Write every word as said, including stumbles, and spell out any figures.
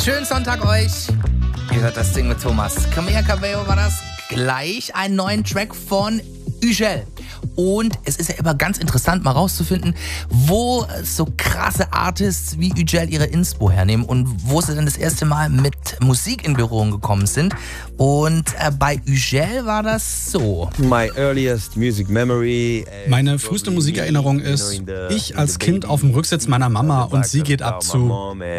Schönen Sonntag euch. Ihr hört das Ding mit Thomas. Camilla Cabello war das. Gleich einen neuen Track von Ügel. Und es ist ja immer ganz interessant, mal rauszufinden, wo so krasse Artists wie Ügel ihre Inspo hernehmen und wo sie dann das erste Mal mit Musik in Berührung gekommen sind. Und äh, bei Ügel war das so. My earliest music memory. Meine früheste Musikerinnerung ist, ich als Kind auf dem Rücksitz meiner Mama und sie geht ab zu